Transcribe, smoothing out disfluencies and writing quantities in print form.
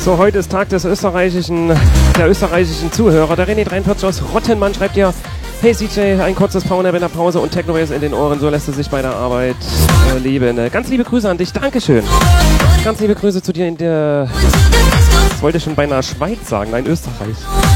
So, heute ist Tag der österreichischen Zuhörer. Der René43 aus Rottenmann schreibt ja: Hey CJ, ein kurzes Powernap in der Pause und Techno-Bass in den Ohren, so lässt es sich bei der Arbeit leben. Ganz liebe Grüße an dich, Dankeschön. Ganz liebe Grüße zu dir in der, ich wollte schon beinahe Schweiz sagen, nein, Österreich.